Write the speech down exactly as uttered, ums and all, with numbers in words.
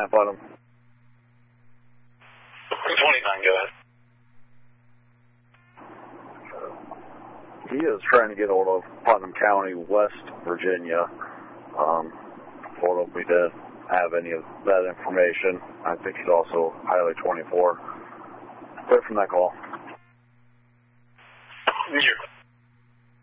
twenty-nine, Putnam. twenty-nine, go ahead. He is trying to get hold of Putnam County, West Virginia. Um, told him we didn't have any of that information. I think he's also Highway twenty-four. Clear from that call. You're